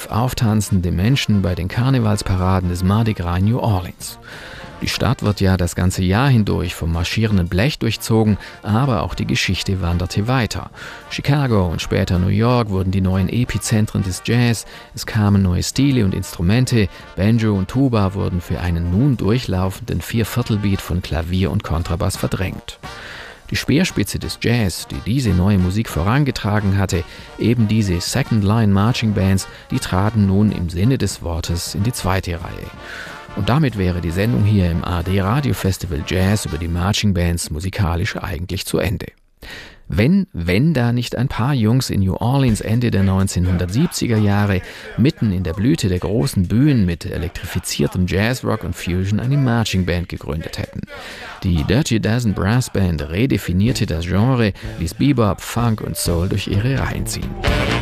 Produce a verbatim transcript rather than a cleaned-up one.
auftanzende Menschen bei den Karnevalsparaden des Mardi Gras in New Orleans. Die Stadt wird ja das ganze Jahr hindurch vom marschierenden Blech durchzogen, aber auch die Geschichte wanderte weiter. Chicago und später New York wurden die neuen Epizentren des Jazz, es kamen neue Stile und Instrumente, Banjo und Tuba wurden für einen nun durchlaufenden Vierviertelbeat von Klavier und Kontrabass verdrängt. Die Speerspitze des Jazz, die diese neue Musik vorangetragen hatte, eben diese Second-Line-Marching-Bands, die traten nun im Sinne des Wortes in die zweite Reihe. Und damit wäre die Sendung hier im A R D Radio Festival Jazz über die Marching Bands musikalisch eigentlich zu Ende. Wenn, wenn da nicht ein paar Jungs in New Orleans Ende der neunzehnhundertsiebziger Jahre mitten in der Blüte der großen Bühnen mit elektrifiziertem Jazzrock und Fusion eine Marching Band gegründet hätten. Die Dirty Dozen Brass Band redefinierte das Genre, ließ Bebop, Funk und Soul durch ihre Reihen ziehen.